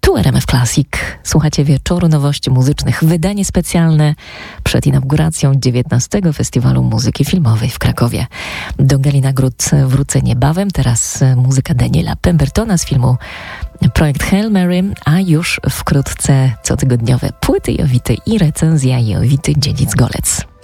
Tu RMF Classic. Słuchacie wieczoru nowości muzycznych. Wydanie specjalne przed inauguracją 19. Festiwalu Muzyki Filmowej w Krakowie. Do gali nagród wrócę niebawem. Teraz muzyka Daniela Pembertona z filmu Projekt Hail Mary, a już wkrótce cotygodniowe płyty Jowity i recenzja Jowity Dziedzic Golec.